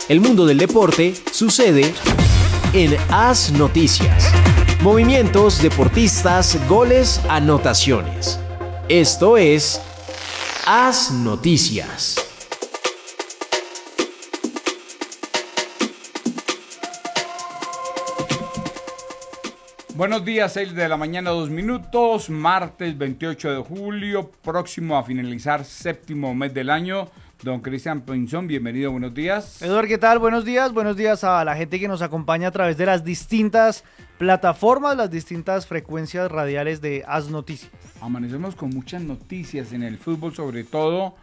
El mundo del deporte sucede en AS Noticias. Movimientos, deportistas, goles, anotaciones. Esto es AS Noticias. Buenos días, 6 de la mañana, 2 minutos, martes 28 de julio, próximo a finalizar séptimo mes del año. Don Cristian Pinzón, bienvenido, buenos días. Eduardo, ¿qué tal? Buenos días a la gente que nos acompaña a través de las distintas plataformas, las distintas frecuencias radiales de AS Noticias. Amanecemos con muchas noticias en el fútbol, sobre todo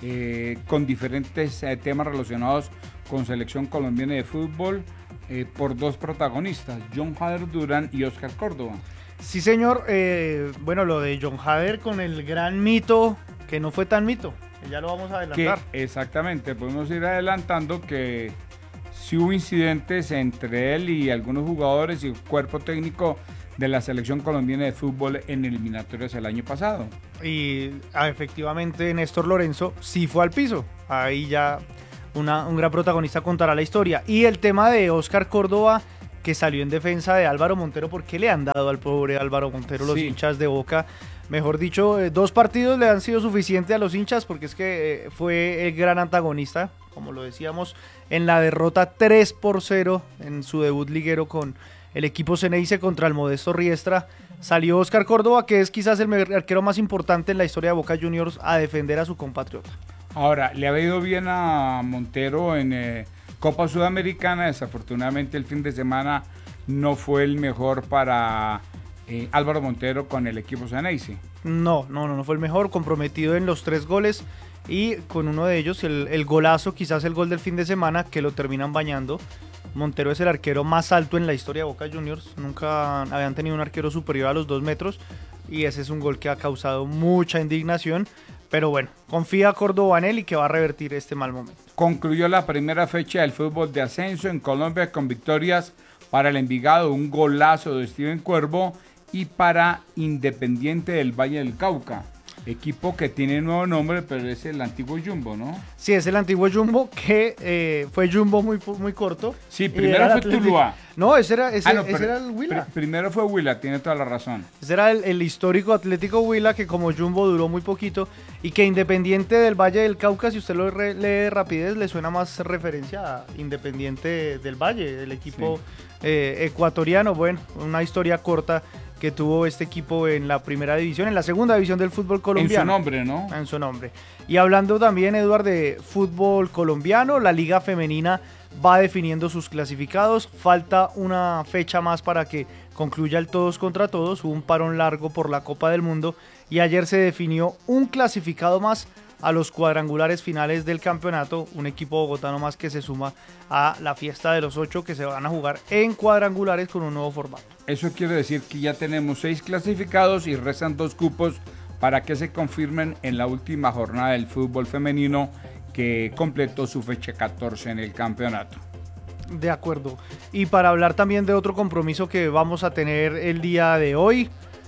con diferentes temas relacionados con selección colombiana de fútbol. Por dos protagonistas, John Hader Durán y Oscar Córdoba. Sí, señor. Bueno, lo de John Hader con el gran mito, que no fue tan mito, que ya lo vamos a adelantar. Exactamente, podemos ir adelantando que sí hubo incidentes entre él y algunos jugadores y el cuerpo técnico de la selección colombiana de fútbol en eliminatorias el año pasado. Y efectivamente Néstor Lorenzo sí fue al piso, ahí ya... un gran protagonista contará la historia. Y el tema de Oscar Córdoba, que salió en defensa de Álvaro Montero, ¿por qué le han dado al pobre Álvaro Montero los hinchas de Boca? Mejor dicho, 2 partidos le han sido suficientes a los hinchas, porque es que fue el gran antagonista, como lo decíamos, en la derrota 3-0 en su debut liguero con el equipo Ceneice contra el modesto Riestra. Salió Oscar Córdoba, que es quizás el arquero más importante en la historia de Boca Juniors, a defender a su compatriota. Ahora, le ha ido bien a Montero en Copa Sudamericana. Desafortunadamente el fin de semana no fue el mejor para Álvaro Montero con el equipo Ceneice. No fue el mejor, comprometido en los 3 goles y con uno de ellos el golazo, quizás el gol del fin de semana, que lo terminan bañando. Montero es el arquero más alto en la historia de Boca Juniors, nunca habían tenido un arquero superior a los 2 metros y ese es un gol que ha causado mucha indignación. Pero bueno, confía Córdoba en él y que va a revertir este mal momento. Concluyó la primera fecha del fútbol de ascenso en Colombia con victorias para el Envigado, un golazo de Steven Cuervo, y para Independiente del Valle del Cauca, equipo que tiene nuevo nombre, pero es el antiguo Jumbo, ¿no? Sí, es el antiguo Jumbo, que fue Jumbo muy corto. Sí, primero fue Tuluá. No, ese era el Huila. Primero fue Huila, tiene toda la razón. Ese era el histórico Atlético Huila, que como Jumbo duró muy poquito, y que Independiente del Valle del Cauca, si usted lo lee de rapidez, le suena más referencia a Independiente del Valle, el equipo ecuatoriano. Bueno, una historia corta que tuvo este equipo en la primera división, en la segunda división del fútbol colombiano. En su nombre, ¿no? En su nombre. Y hablando también, Eduardo, de fútbol colombiano, la Liga Femenina va definiendo sus clasificados. Falta una fecha más para que concluya el todos contra todos. Hubo un parón largo por la Copa del Mundo y ayer se definió un clasificado más a los cuadrangulares finales del campeonato, un equipo bogotano más que se suma a la fiesta de los 8 que se van a jugar en cuadrangulares con un nuevo formato. Eso quiere decir que ya tenemos 6 clasificados y restan 2 cupos para que se confirmen en la última jornada del fútbol femenino, que completó su fecha 14 en el campeonato. De acuerdo. Y para hablar también de otro compromiso que vamos a tener el día de hoy,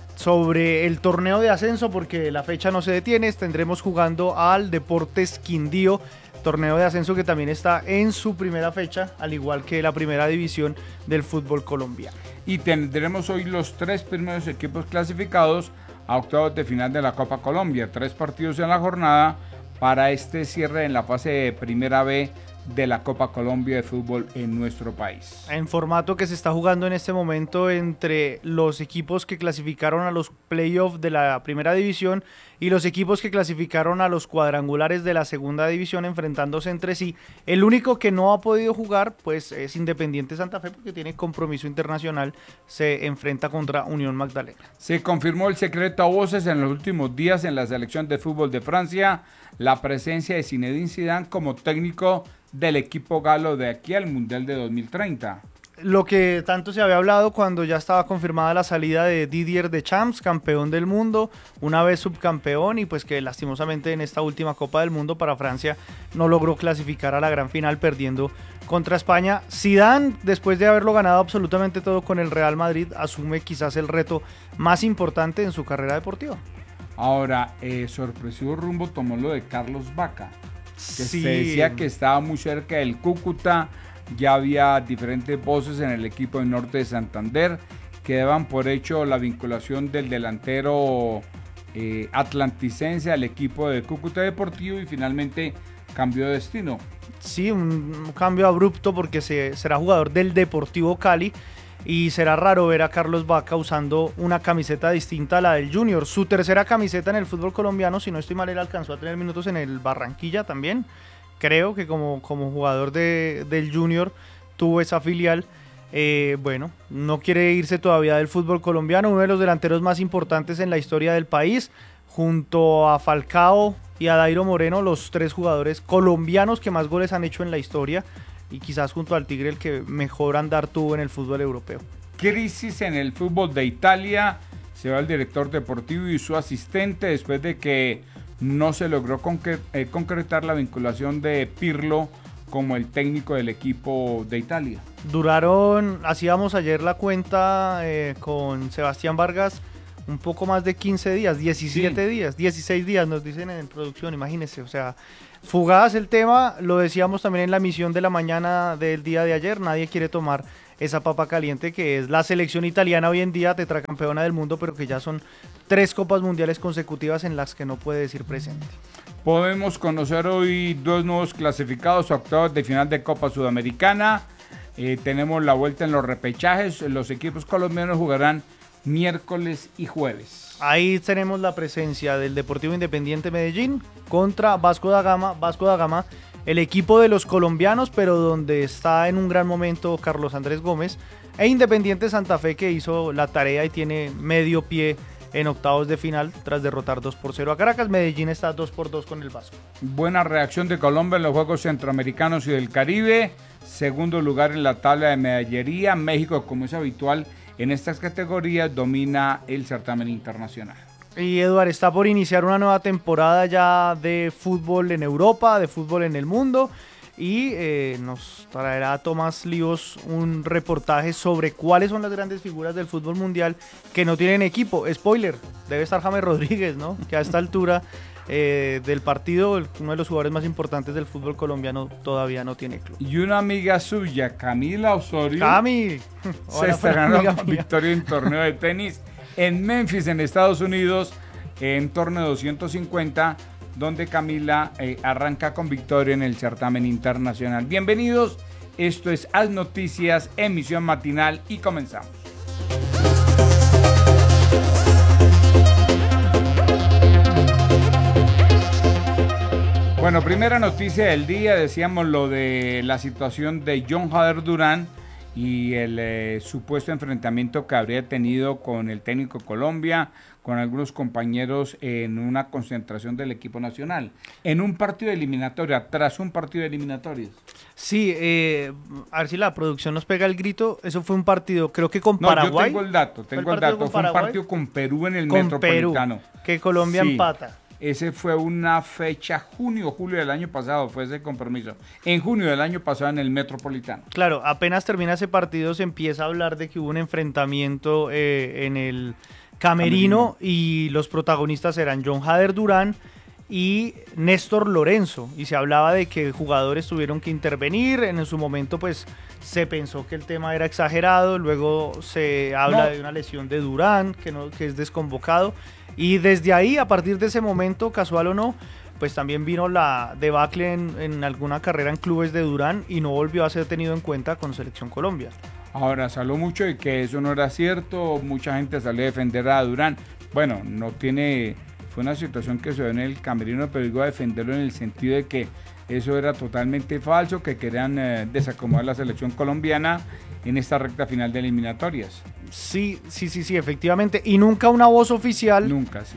sobre el torneo de ascenso, porque la fecha no se detiene, tendremos jugando al Deportes Quindío, torneo de ascenso que también está en su primera fecha, al igual que la primera división del fútbol colombiano. Y tendremos hoy los 3 primeros equipos clasificados a octavos de final de la Copa Colombia, 3 partidos en la jornada para este cierre en la fase de Primera B de la Copa Colombia de fútbol en nuestro país. En formato que se está jugando en este momento entre los equipos que clasificaron a los playoffs de la primera división y los equipos que clasificaron a los cuadrangulares de la segunda división, enfrentándose entre sí. El único que no ha podido jugar pues es Independiente Santa Fe, porque tiene compromiso internacional, se enfrenta contra Unión Magdalena. Se confirmó el secreto a voces en los últimos días en la selección de fútbol de Francia, la presencia de Zinedine Zidane como técnico del equipo galo de aquí al Mundial de 2030. Lo que tanto se había hablado cuando ya estaba confirmada la salida de Didier Deschamps, campeón del mundo, una vez subcampeón, y pues que lastimosamente en esta última Copa del Mundo para Francia no logró clasificar a la gran final, perdiendo contra España. Zidane, después de haberlo ganado absolutamente todo con el Real Madrid, asume quizás el reto más importante en su carrera deportiva. Ahora, sorpresivo rumbo tomó lo de Carlos Vaca. que se decía que estaba muy cerca del Cúcuta. Ya había diferentes voces en el equipo del Norte de Santander que daban por hecho la vinculación del delantero atlanticense al equipo de Cúcuta Deportivo, y finalmente cambió de destino. Sí, un cambio abrupto porque será jugador del Deportivo Cali, y será raro ver a Carlos Vaca usando una camiseta distinta a la del Junior. Su tercera camiseta en el fútbol colombiano, si no estoy mal, él alcanzó a tener minutos en el Barranquilla también. Creo que como jugador del Junior tuvo esa filial. Bueno, no quiere irse todavía del fútbol colombiano, uno de los delanteros más importantes en la historia del país, junto a Falcao y a Dairo Moreno, los 3 jugadores colombianos que más goles han hecho en la historia, y quizás junto al Tigre el que mejor andar tuvo en el fútbol europeo. Crisis en el fútbol de Italia. Se va el director deportivo y su asistente después de que no se logró concretar la vinculación de Pirlo como el técnico del equipo de Italia. Hacíamos ayer la cuenta con Sebastián Vargas, un poco más de 15 días, 17 días, 16 días nos dicen en producción, imagínense, o sea, fugaz el tema, lo decíamos también en la emisión de la mañana del día de ayer, nadie quiere tomar esa papa caliente que es la selección italiana hoy en día, tetracampeona del mundo, pero que ya son 3 copas mundiales consecutivas en las que no puede decir presente. Podemos conocer hoy 2 nuevos clasificados a octavos de final de Copa Sudamericana. Tenemos la vuelta en los repechajes. Los equipos colombianos jugarán miércoles y jueves. Ahí tenemos la presencia del Deportivo Independiente Medellín contra Vasco da Gama, el equipo de los colombianos, pero donde está en un gran momento Carlos Andrés Gómez, e Independiente Santa Fe, que hizo la tarea y tiene medio pie en octavos de final tras derrotar 2-0 a Caracas. Medellín está 2-2 con el Vasco. Buena reacción de Colombia en los Juegos Centroamericanos y del Caribe. Segundo lugar en la tabla de medallería. México, como es habitual en estas categorías, domina el certamen internacional. Y Eduard, está por iniciar una nueva temporada ya de fútbol en Europa, de fútbol en el mundo, y nos traerá Tomás Líos un reportaje sobre cuáles son las grandes figuras del fútbol mundial que no tienen equipo. Spoiler, debe estar James Rodríguez, ¿no? Que a esta altura del partido, uno de los jugadores más importantes del fútbol colombiano, todavía no tiene club. Y una amiga suya, Camila Osorio, Cami, se estrenó con victoria en torneo de tenis en Memphis, en Estados Unidos, en torneo 250, donde Camila arranca con victoria en el certamen internacional. Bienvenidos, esto es Haz Noticias, emisión matinal, y comenzamos. Bueno, primera noticia del día, decíamos lo de la situación de John Jader Durán y el supuesto enfrentamiento que habría tenido con el técnico de Colombia, con algunos compañeros en una concentración del equipo nacional, en un partido de eliminatoria, tras un partido de eliminatorias. Sí, a ver si la producción nos pega el grito. Eso fue un partido, creo que con Paraguay. Yo tengo el dato. Fue un partido con Perú en el Metropolitano. Perú, que Colombia empata. Ese fue una fecha, julio del año pasado, fue ese compromiso. En junio del año pasado en el Metropolitano. Claro, apenas termina ese partido se empieza a hablar de que hubo un enfrentamiento en el camerino y los protagonistas eran John Jader Durán y Néstor Lorenzo, y se hablaba de que jugadores tuvieron que intervenir. En su momento pues se pensó que el tema era exagerado, luego se habla de una lesión de Durán que es desconvocado, y desde ahí, a partir de ese momento, casual o no, pues también vino la debacle en alguna carrera en clubes de Durán y no volvió a ser tenido en cuenta con Selección Colombia. Ahora, se habló mucho de que eso no era cierto, mucha gente salió a defender a Durán. Bueno, fue una situación que se dio en el camerino, pero digo a defenderlo en el sentido de que eso era totalmente falso, que querían desacomodar la selección colombiana en esta recta final de eliminatorias. Sí, efectivamente, y nunca una voz oficial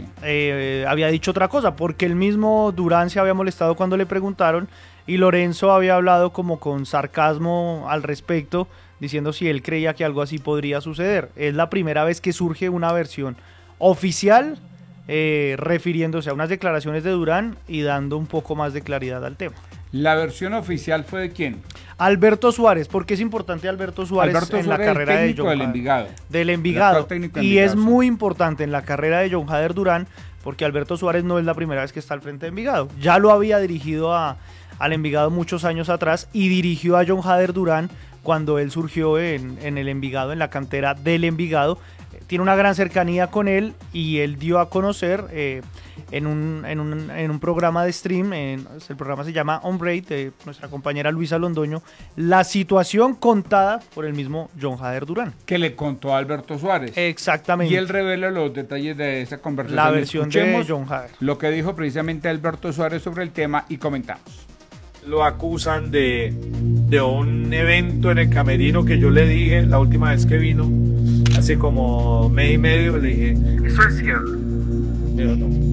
había dicho otra cosa, porque el mismo Durán se había molestado cuando le preguntaron, y Lorenzo había hablado como con sarcasmo al respecto, diciendo si él creía que algo así podría suceder. Es la primera vez que surge una versión oficial refiriéndose a unas declaraciones de Durán y dando un poco más de claridad al tema. ¿La versión oficial fue de quién? Alberto Suárez. ¿Por qué es importante Alberto Suárez en la carrera de John Jader? Del Envigado. Del Envigado. Y es muy importante en la carrera de John Jader Durán porque Alberto Suárez no es la primera vez que está al frente de Envigado. Ya lo había dirigido al Envigado muchos años atrás y dirigió a John Hader Durán cuando él surgió en el Envigado, en la cantera del Envigado. Tiene una gran cercanía con él y él dio a conocer en un programa de stream, el programa se llama On Break, de nuestra compañera Luisa Londoño, la situación contada por el mismo John Hader Durán. Que le contó a Alberto Suárez. Exactamente. Y él revela los detalles de esa conversación. La versión Escuchemos de John Hader. lo que dijo precisamente Alberto Suárez sobre el tema y comentamos. Lo acusan de un evento en el camerino que yo le dije la última vez que vino, hace como mes y medio, le dije, ¿eso es cierto? Pero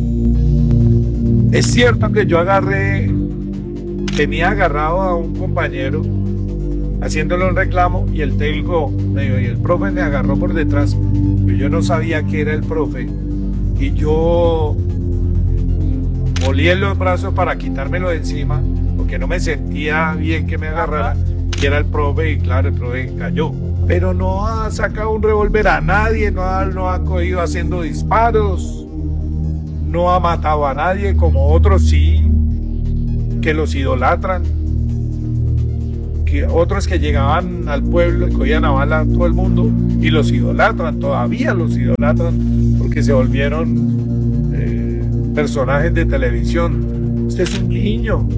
no. Es cierto que yo tenía agarrado a un compañero haciéndole un reclamo y el técnico me dijo, y el profe me agarró por detrás, pero yo no sabía que era el profe y yo molí en los brazos para quitármelo de encima porque no me sentía bien que me agarrara, que era el profe y claro, el profe cayó. Pero no ha sacado un revólver a nadie, no ha cogido haciendo disparos, no ha matado a nadie como otros sí, que los idolatran, que otros que llegaban al pueblo y cogían a bala a todo el mundo y los idolatran, todavía los idolatran porque se volvieron personajes de televisión. Usted es un niño.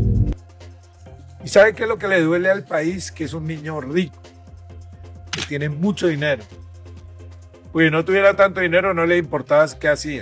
¿Y sabe qué es lo que le duele al país? Que es un niño rico, que tiene mucho dinero. Pues si no tuviera tanto dinero no le importaba qué hacía.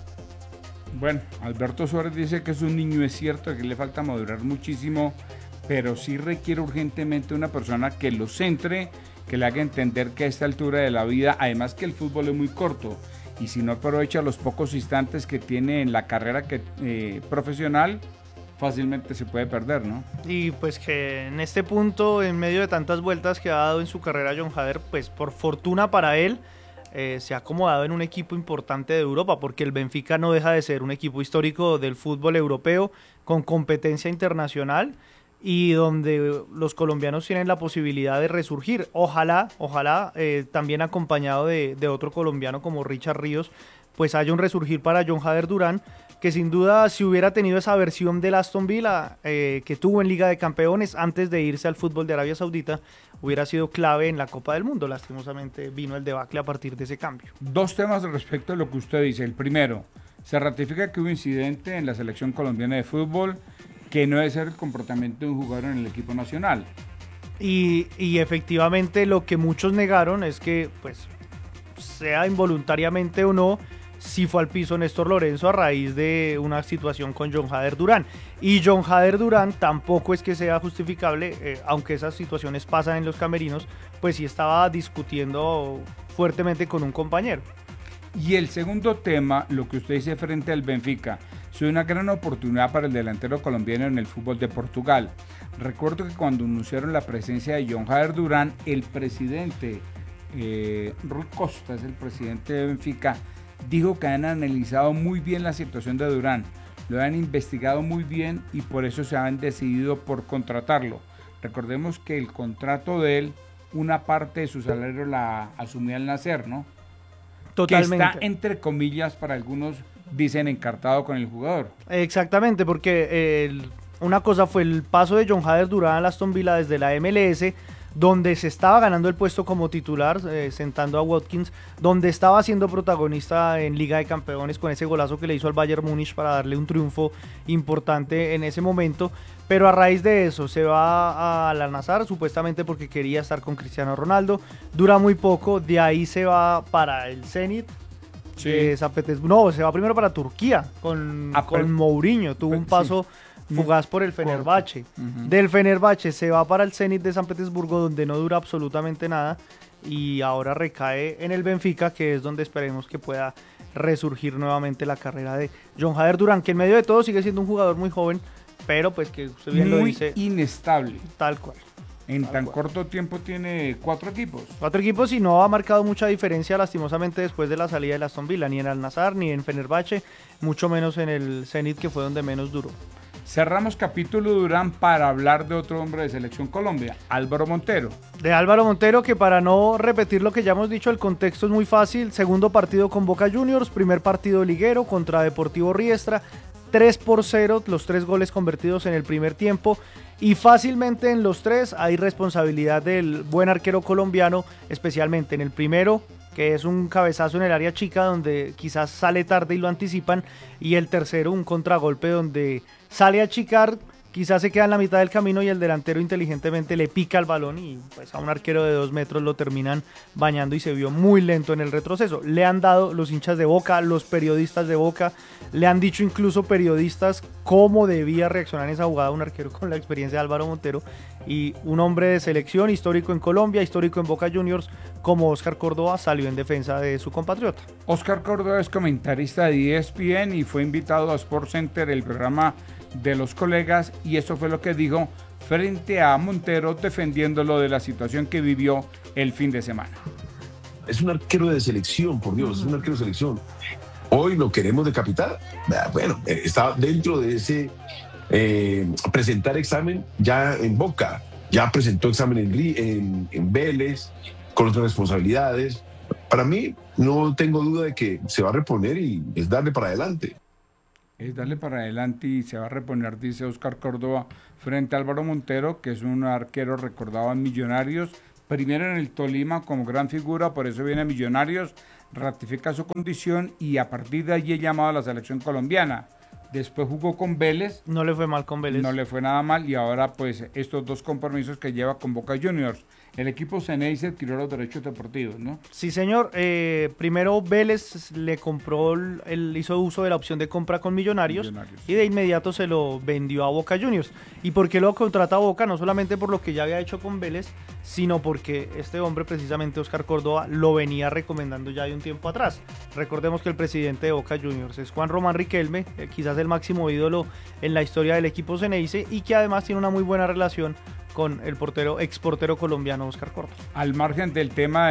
Bueno, Alberto Suárez dice que es un niño, es cierto que le falta madurar muchísimo, pero sí requiere urgentemente una persona que lo centre, que le haga entender que a esta altura de la vida, además que el fútbol es muy corto, y si no aprovecha los pocos instantes que tiene en la carrera profesional, fácilmente se puede perder, ¿no? Y pues que en este punto, en medio de tantas vueltas que ha dado en su carrera John Hader, pues por fortuna para él, se ha acomodado en un equipo importante de Europa, porque el Benfica no deja de ser un equipo histórico del fútbol europeo, con competencia internacional, y donde los colombianos tienen la posibilidad de resurgir. Ojalá, también acompañado de otro colombiano como Richard Ríos, pues haya un resurgir para John Hader Durán, que sin duda si hubiera tenido esa versión del Aston Villa que tuvo en Liga de Campeones antes de irse al fútbol de Arabia Saudita, hubiera sido clave en la Copa del Mundo. Lastimosamente vino el debacle a partir de ese cambio. Dos temas respecto a lo que usted dice. El primero, se ratifica que hubo incidente en la selección colombiana de fútbol, que no debe ser el comportamiento de un jugador en el equipo nacional. Y efectivamente lo que muchos negaron es que, pues, sea involuntariamente o no, sí fue al piso Néstor Lorenzo a raíz de una situación con John Hader Durán. Y John Hader Durán tampoco es que sea justificable, aunque esas situaciones pasan en los camerinos, pues sí estaba discutiendo fuertemente con un compañero. Y el segundo tema, lo que usted dice frente al Benfica, es una gran oportunidad para el delantero colombiano en el fútbol de Portugal. Recuerdo que cuando anunciaron la presencia de John Hader Durán, el presidente, Rui Costa, es el presidente de Benfica, dijo que han analizado muy bien la situación de Durán, lo han investigado muy bien y por eso se han decidido por contratarlo. Recordemos que el contrato de él, una parte de su salario la asumía al nacer, ¿no? Totalmente. Que está, entre comillas, para algunos dicen encartado con el jugador. Exactamente, porque una cosa fue el paso de John Hader Durán al Aston Villa desde la MLS, donde se estaba ganando el puesto como titular, sentando a Watkins, donde estaba siendo protagonista en Liga de Campeones con ese golazo que le hizo al Bayern Múnich para darle un triunfo importante en ese momento, pero a raíz de eso se va al Al-Nassr, supuestamente porque quería estar con Cristiano Ronaldo, dura muy poco, de ahí se va para el Zenit, Sí. San Petersburgo, no, se va primero para Turquía, con Mourinho, tuvo un paso... Sí. Fugaz por el Fenerbahce. Del Fenerbahce se va para el Zenit de San Petersburgo, donde no dura absolutamente nada, y ahora recae en el Benfica, que es donde esperemos que pueda resurgir nuevamente la carrera de John Hader Durán, que en medio de todo sigue siendo un jugador muy joven, pero pues que usted bien lo dice, inestable. Tal cual. En tan corto tiempo tiene 4 equipos. 4 equipos y no ha marcado mucha diferencia lastimosamente después de la salida de Aston Villa, ni en Al-Nassr, ni en Fenerbahce, mucho menos en el Zenit, que fue donde menos duró. Cerramos capítulo Durán para hablar de otro hombre de Selección Colombia, Álvaro Montero. De Álvaro Montero, que para no repetir lo que ya hemos dicho, el contexto es muy fácil. Segundo partido con Boca Juniors, primer partido liguero contra Deportivo Riestra, 3-0, los 3 goles convertidos en el primer tiempo. Y fácilmente en los 3 hay responsabilidad del buen arquero colombiano, especialmente en el primero, que es un cabezazo en el área chica donde quizás sale tarde y lo anticipan, y el tercero un contragolpe donde sale a achicar, quizás se queda en la mitad del camino y el delantero inteligentemente le pica el balón y pues a un arquero de 2 metros lo terminan bañando y se vio muy lento en el retroceso. Le han dado los hinchas de Boca, los periodistas de Boca, le han dicho incluso periodistas cómo debía reaccionar en esa jugada un arquero con la experiencia de Álvaro Montero, y un hombre de selección, histórico en Colombia, histórico en Boca Juniors, como Óscar Córdoba, salió en defensa de su compatriota. Óscar Córdoba es comentarista de ESPN y fue invitado a SportsCenter, el programa de los colegas, y eso fue lo que dijo frente a Montero, defendiéndolo de la situación que vivió el fin de semana. Es un arquero de selección, por Dios, es un arquero de selección. Hoy lo queremos decapitar. Bueno, está dentro de ese presentar examen ya en Boca, ya presentó examen en Vélez, con otras responsabilidades. Para mí, no tengo duda de que se va a reponer y es darle para adelante. Es darle para adelante y se va a reponer, dice Óscar Córdoba, frente a Álvaro Montero, que es un arquero recordado en Millonarios, primero en el Tolima como gran figura, por eso viene a Millonarios, ratifica su condición y a partir de allí es llamado a la selección colombiana. Después jugó con Vélez. No le fue mal con Vélez. No le fue nada mal y ahora pues estos 2 compromisos que lleva con Boca Juniors. El equipo Ceneice adquirió los derechos deportivos, ¿no? Sí, señor. Primero Vélez le compró, él hizo uso de la opción de compra con Millonarios y de inmediato se lo vendió a Boca Juniors. ¿Y por qué lo contrata a Boca? No solamente por lo que ya había hecho con Vélez, sino porque este hombre, precisamente Óscar Córdoba, lo venía recomendando ya de un tiempo atrás. Recordemos que el presidente de Boca Juniors es Juan Román Riquelme, quizás el máximo ídolo en la historia del equipo Ceneice, y que además tiene una muy buena relación con el exportero colombiano Óscar Córdoba. Al margen del tema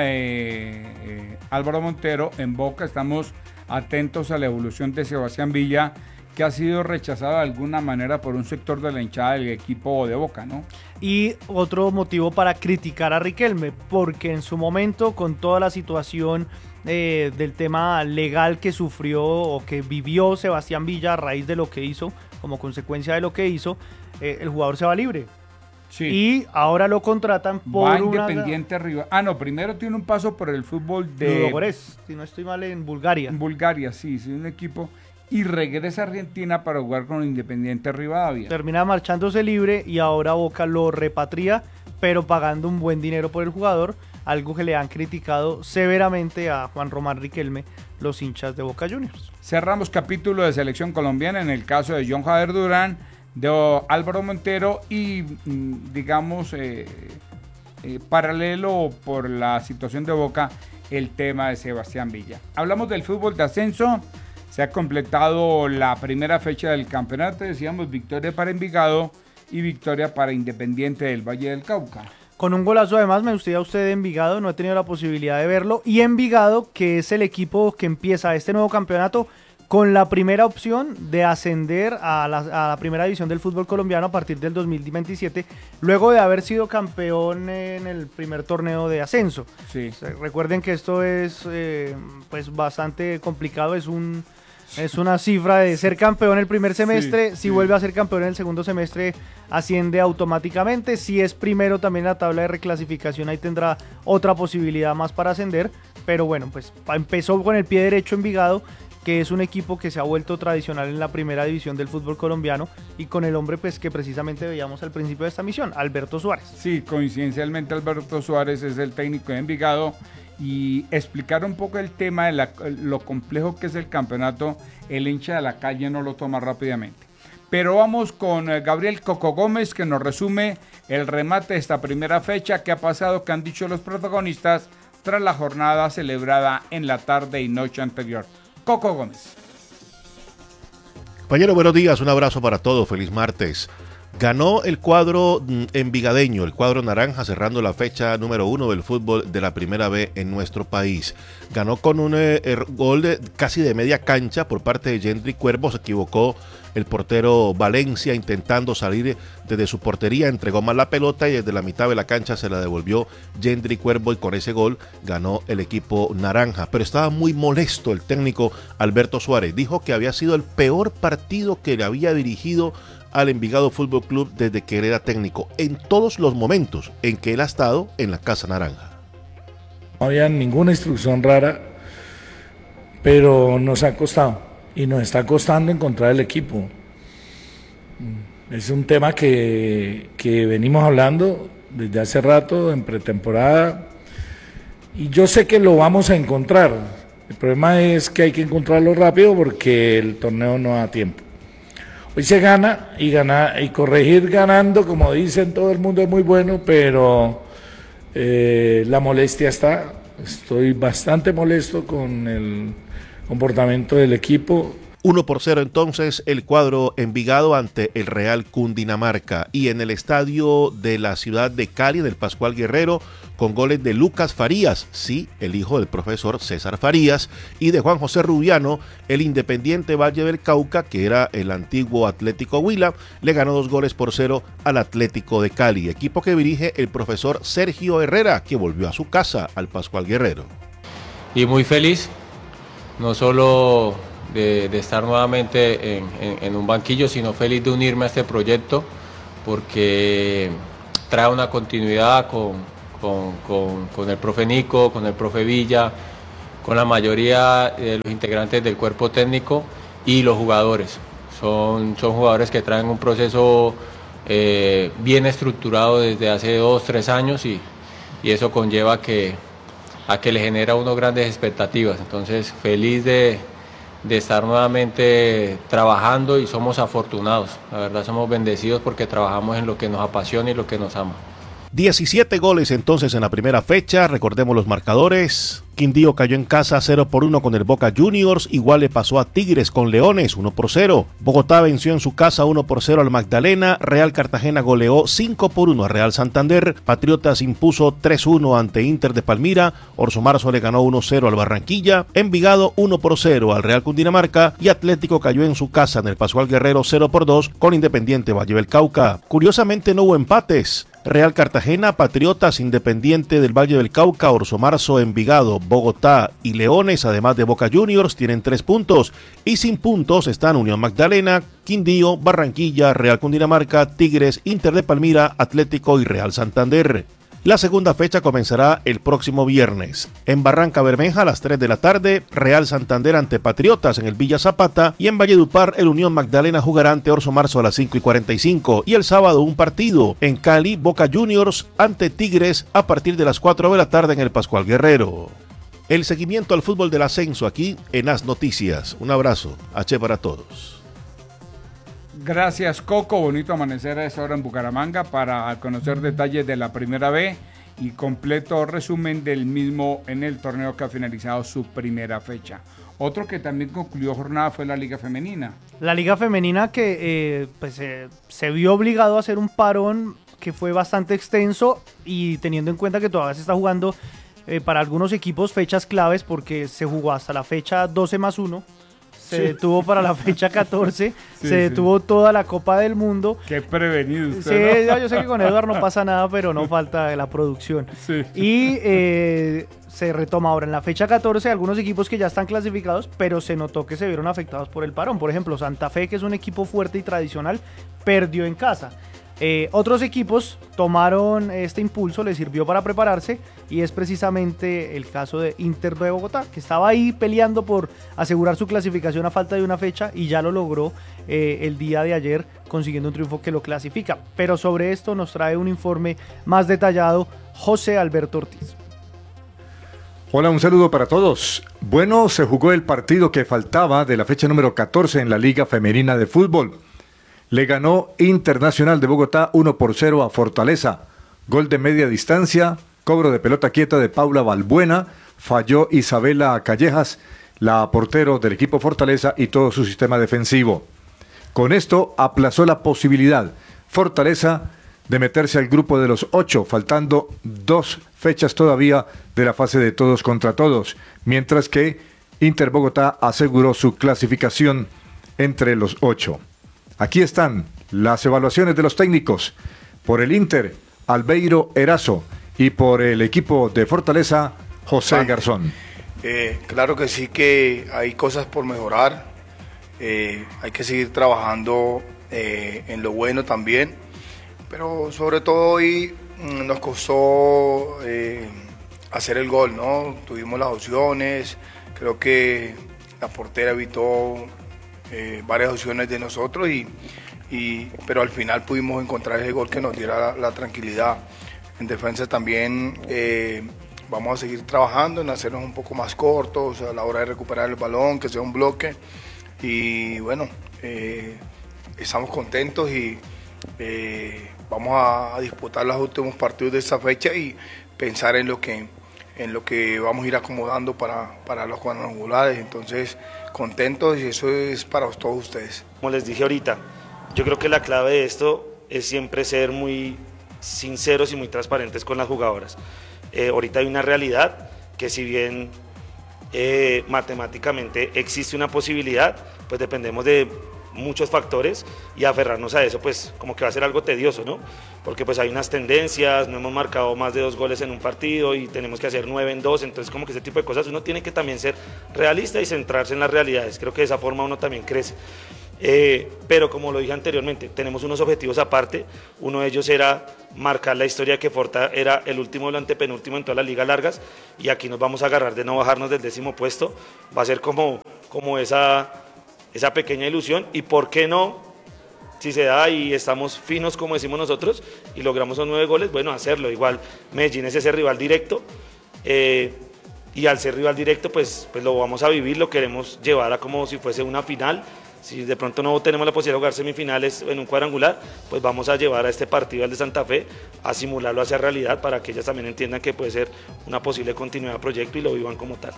de Álvaro Montero, en Boca estamos atentos a la evolución de Sebastián Villa, que ha sido rechazado de alguna manera por un sector de la hinchada del equipo de Boca, ¿no? Y otro motivo para criticar a Riquelme, porque en su momento, con toda la situación del tema legal que sufrió o que vivió Sebastián Villa a raíz de lo que hizo, como consecuencia de lo que hizo, el jugador se va libre. Sí. Y ahora lo contratan por Independiente arriba. No, primero tiene un paso por el fútbol de Ludogorets, si no estoy mal, en Bulgaria. En Bulgaria, sí, un equipo. Y regresa a Argentina para jugar con Independiente Rivadavia. Termina marchándose libre y ahora Boca lo repatria, pero pagando un buen dinero por el jugador, algo que le han criticado severamente a Juan Román Riquelme, los hinchas de Boca Juniors. Cerramos capítulo de selección colombiana en el caso de John Jader Durán, de Álvaro Montero y digamos paralelo por la situación de Boca, el tema de Sebastián Villa. Hablamos del fútbol de ascenso, se ha completado la primera fecha del campeonato, decíamos victoria para Envigado y victoria para Independiente del Valle del Cauca. Con un golazo, además, me gustaría usted de Envigado, no he tenido la posibilidad de verlo, y Envigado, que es el equipo que empieza este nuevo campeonato con la primera opción de ascender a la primera división del fútbol colombiano a partir del 2027, luego de haber sido campeón en el primer torneo de ascenso. Sí. Recuerden que esto es pues bastante complicado, es una cifra de ser campeón el primer semestre, si vuelve a ser campeón en el segundo semestre asciende automáticamente, si es primero también en la tabla de reclasificación ahí tendrá otra posibilidad más para ascender, pero bueno, pues empezó con el pie derecho Envigado, que es un equipo que se ha vuelto tradicional en la primera división del fútbol colombiano y con el hombre pues que precisamente veíamos al principio de esta misión, Alberto Suárez. Sí, coincidencialmente Alberto Suárez es el técnico de Envigado y explicar un poco el tema de lo complejo que es el campeonato, el hincha de la calle no lo toma rápidamente. Pero vamos con Gabriel Coco Gómez que nos resume el remate de esta primera fecha, qué ha pasado, qué han dicho los protagonistas tras la jornada celebrada en la tarde y noche anterior. Coco Gómez. Compañero, buenos días, un abrazo para todos, feliz martes. Ganó el cuadro envigadeño, el cuadro naranja, cerrando la fecha número 1 del fútbol de la Primera B en nuestro país. Ganó con un gol casi de media cancha por parte de Gendry Cuervo. Se equivocó el portero Valencia intentando salir desde su portería, entregó mal la pelota y desde la mitad de la cancha se la devolvió Gendry Cuervo, y con ese gol ganó el equipo naranja. Pero estaba muy molesto el técnico Alberto Suárez. Dijo que había sido el peor partido que le había dirigido al Envigado Fútbol Club desde que él era técnico, en todos los momentos en que él ha estado en la Casa Naranja. No había ninguna instrucción rara, pero nos ha costado y nos está costando encontrar el equipo. Es un tema que venimos hablando desde hace rato en pretemporada y yo sé que lo vamos a encontrar. El problema es que hay que encontrarlo rápido porque el torneo no da tiempo. Hoy se gana y corregir ganando, como dicen todo el mundo, es muy bueno, pero la molestia está. Estoy bastante molesto con el comportamiento del equipo. 1-0 entonces el cuadro Envigado ante el Real Cundinamarca, y en el estadio de la ciudad de Cali, del Pascual Guerrero, con goles de Lucas Farías, sí, el hijo del profesor César Farías, y de Juan José Rubiano, el Independiente Valle del Cauca, que era el antiguo Atlético Huila, le ganó 2-0 al Atlético de Cali, equipo que dirige el profesor Sergio Herrera, que volvió a su casa, al Pascual Guerrero. Y muy feliz, no solo de estar nuevamente en un banquillo, sino feliz de unirme a este proyecto, porque trae una continuidad con el profe Nico, con el profe Villa, con la mayoría de los integrantes del cuerpo técnico y los jugadores. Son jugadores que traen un proceso bien estructurado desde hace 2-3 años y eso conlleva a que le genera a uno grandes expectativas. Entonces, feliz de estar nuevamente trabajando y somos afortunados. La verdad, somos bendecidos porque trabajamos en lo que nos apasiona y lo que nos ama. 17 goles entonces en la primera fecha, recordemos los marcadores. Quindío cayó en casa 0-1 con el Boca Juniors, igual le pasó a Tigres con Leones 1-0. Bogotá venció en su casa 1-0 al Magdalena, Real Cartagena goleó 5-1 a Real Santander, Patriotas impuso 3-1 ante Inter de Palmira, Orso Marzo le ganó 1-0 al Barranquilla, Envigado 1-0 al Real Cundinamarca y Atlético cayó en su casa en el Pascual Guerrero 0-2 con Independiente Valle del Cauca. Curiosamente no hubo empates. Real Cartagena, Patriotas, Independiente del Valle del Cauca, Orso Marzo, Envigado, Bogotá y Leones, además de Boca Juniors, tienen 3 puntos. Y sin puntos están Unión Magdalena, Quindío, Barranquilla, Real Cundinamarca, Tigres, Inter de Palmira, Atlético y Real Santander. La segunda fecha comenzará el próximo viernes. En Barranca Bermeja a las 3 de la tarde, Real Santander ante Patriotas en el Villa Zapata, y en Valledupar el Unión Magdalena jugará ante Orso Marzo a las 5:45. Y el sábado un partido en Cali, Boca Juniors ante Tigres a partir de las 4 de la tarde en el Pascual Guerrero. El seguimiento al fútbol del ascenso aquí en As Noticias. Un abrazo, H para todos. Gracias, Coco. Bonito amanecer a esa hora en Bucaramanga para conocer detalles de la Primera B y completo resumen del mismo en el torneo que ha finalizado su primera fecha. Otro que también concluyó jornada fue la Liga Femenina. La Liga Femenina que se vio obligado a hacer un parón que fue bastante extenso, y teniendo en cuenta que todavía se está jugando para algunos equipos fechas claves, porque se jugó hasta la fecha 12+1. Se detuvo para la fecha 14, se detuvo toda la Copa del Mundo. Qué prevenido usted, sí, ¿no? Yo sé que con Eduardo no pasa nada, pero no falta la producción. Sí. Y se retoma ahora en la fecha 14 algunos equipos que ya están clasificados, pero se notó que se vieron afectados por el parón. Por ejemplo, Santa Fe, que es un equipo fuerte y tradicional, perdió en casa. Otros equipos tomaron este impulso, les sirvió para prepararse, y es precisamente el caso de Inter de Bogotá, que estaba ahí peleando por asegurar su clasificación a falta de una fecha, y ya lo logró el día de ayer consiguiendo un triunfo que lo clasifica. Pero sobre esto nos trae un informe más detallado José Alberto Ortiz. Hola, un saludo para todos. Bueno, se jugó el partido que faltaba de la fecha número 14 en la Liga Femenina de Fútbol. Le ganó Internacional de Bogotá 1-0 a Fortaleza. Gol de media distancia, cobro de pelota quieta de Paula Balbuena, falló Isabela Callejas, la portero del equipo Fortaleza, y todo su sistema defensivo. Con esto aplazó la posibilidad Fortaleza de meterse al grupo de los 8, faltando 2 fechas todavía de la fase de todos contra todos, mientras que Inter Bogotá aseguró su clasificación entre los 8. Aquí están las evaluaciones de los técnicos. Por el Inter, Albeiro Erazo, y por el equipo de Fortaleza, José Garzón. Claro que sí, que hay cosas por mejorar, hay que seguir trabajando en lo bueno también, pero sobre todo hoy nos costó hacer el gol, ¿no? Tuvimos las opciones, creo que la portera evitó varias opciones de nosotros, pero al final pudimos encontrar ese gol que nos diera la tranquilidad. En defensa también vamos a seguir trabajando en hacernos un poco más cortos a la hora de recuperar el balón, que sea un bloque, y bueno, estamos contentos y vamos a disputar los últimos partidos de esta fecha y pensar en lo que vamos a ir acomodando para los cuadrangulares. Entonces, contentos, y eso es para todos ustedes. Como les dije ahorita, yo creo que la clave de esto es siempre ser muy sinceros y muy transparentes con las jugadoras. Ahorita hay una realidad que, si bien matemáticamente existe una posibilidad, pues dependemos de muchos factores, y aferrarnos a eso pues como que va a ser algo tedioso, ¿no? Porque pues hay unas tendencias, no hemos marcado más de 2 goles en un partido y tenemos que hacer 9 en 2, entonces como que ese tipo de cosas uno tiene que también ser realista y centrarse en las realidades. Creo que de esa forma uno también crece. Pero como lo dije anteriormente, tenemos unos objetivos aparte. Uno de ellos era marcar la historia que Forta era el último o el antepenúltimo en todas las ligas largas, y aquí nos vamos a agarrar de no bajarnos del 10º puesto. Va a ser como esa pequeña ilusión, y por qué no, si se da y estamos finos como decimos nosotros y logramos esos 9 goles, bueno, hacerlo. Igual Medellín es ese rival directo, y al ser rival directo pues lo vamos a vivir, lo queremos llevar a como si fuese una final. Si de pronto no tenemos la posibilidad de jugar semifinales en un cuadrangular, pues vamos a llevar a este partido al de Santa Fe a simularlo hacia realidad, para que ellas también entiendan que puede ser una posible continuidad del proyecto y lo vivan como tal.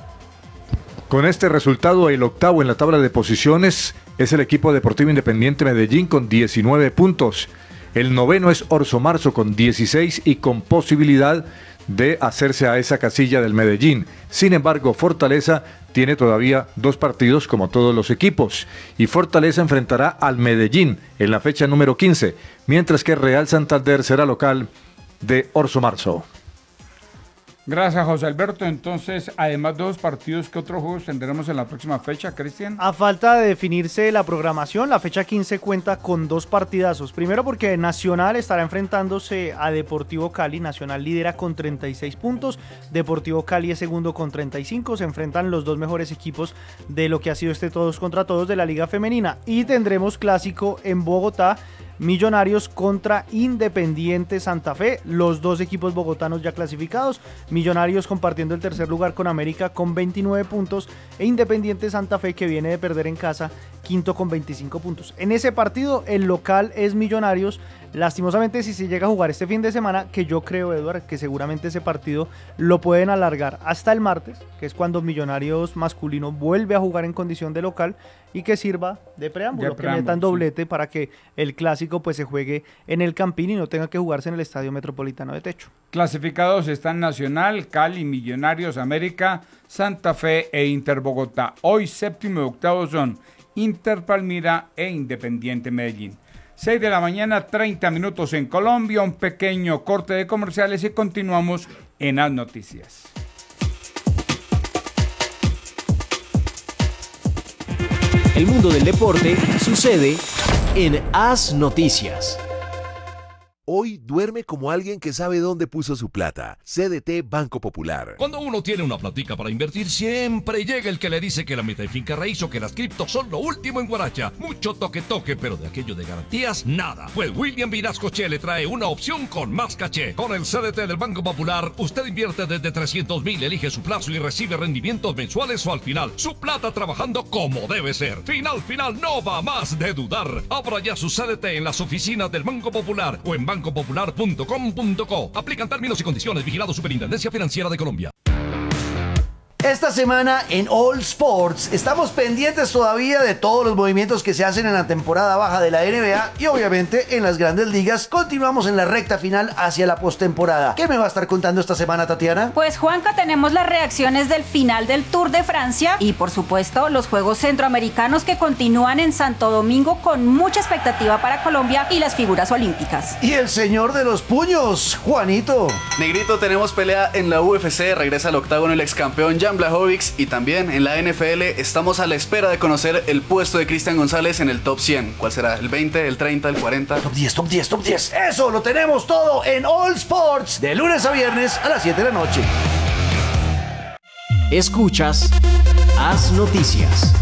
Con este resultado, el octavo en la tabla de posiciones es el equipo Deportivo Independiente Medellín con 19 puntos. El noveno es Orso Marzo con 16 y con posibilidad de hacerse a esa casilla del Medellín. Sin embargo, Fortaleza tiene todavía 2 partidos como todos los equipos, y Fortaleza enfrentará al Medellín en la fecha número 15, mientras que Real Santander será local de Orso Marzo. Gracias, José Alberto. Entonces, además de 2 partidos, ¿qué otros juegos tendremos en la próxima fecha, Cristian? A falta de definirse la programación, la fecha 15 cuenta con 2 partidazos. Primero porque Nacional estará enfrentándose a Deportivo Cali. Nacional lidera con 36 puntos, Deportivo Cali es segundo con 35. Se enfrentan los 2 mejores equipos de lo que ha sido este todos contra todos de la Liga Femenina. Y tendremos clásico en Bogotá, Millonarios contra Independiente Santa Fe, los 2 equipos bogotanos ya clasificados. Millonarios compartiendo el tercer lugar con América con 29 puntos, e Independiente Santa Fe, que viene de perder en casa, quinto con 25 puntos. En ese partido el local es Millonarios. Lastimosamente, si se llega a jugar este fin de semana, que yo creo, Eduard, que seguramente ese partido lo pueden alargar hasta el martes, que es cuando Millonarios masculino vuelve a jugar en condición de local, y que sirva de preámbulo, que metan doblete, sí, para que el clásico pues se juegue en el Campín y no tenga que jugarse en el Estadio Metropolitano de Techo. Clasificados están Nacional, Cali, Millonarios, América, Santa Fe e Inter Bogotá. Hoy 7º y 8º son Inter Palmira e Independiente Medellín. 6 de la mañana, 30 minutos en Colombia, un pequeño corte de comerciales y continuamos en As Noticias. El mundo del deporte sucede en As Noticias. Hoy duerme como alguien que sabe dónde puso su plata. CDT Banco Popular. Cuando uno tiene una platica para invertir, siempre llega el que le dice que la meta de finca raíz o que las criptos son lo último en Guaracha. Mucho toque, pero de aquello de garantías, nada. Pues William Vinascoche le trae una opción con más caché. Con el CDT del Banco Popular, usted invierte desde 300,000, elige su plazo y recibe rendimientos mensuales o al final. Su plata trabajando como debe ser. Final, no va más de dudar. Abra ya su CDT en las oficinas del Banco Popular o en bancopopular.com.co. Aplican términos y condiciones. Vigilado Superintendencia Financiera de Colombia. Esta semana en All Sports estamos pendientes todavía de todos los movimientos que se hacen en la temporada baja de la NBA y obviamente en las grandes ligas. Continuamos en la recta final hacia la postemporada. ¿Qué me va a estar contando esta semana, Tatiana? Pues Juanca, tenemos las reacciones del final del Tour de Francia y por supuesto los Juegos Centroamericanos que continúan en Santo Domingo con mucha expectativa para Colombia y las figuras olímpicas. Y el señor de los puños, Juanito. Negrito, tenemos pelea en la UFC, regresa al octágono el ex campeón Jan Blachowicz y también en la NFL estamos a la espera de conocer el puesto de Cristian González en el top 100. ¿Cuál será? ¿El 20, el 30, el 40? Top 10, top 10, top 10. Eso lo tenemos todo en All Sports de lunes a viernes a las 7 de la noche. Escuchas Haz Noticias.